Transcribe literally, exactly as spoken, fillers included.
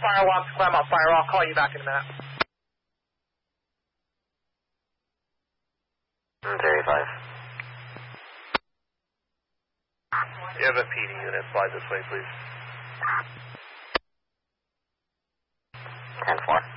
Fire wants to climb up fire. I'll call you back in a minute. thirty-five. You have a P D unit. Slide this way, please. ten four.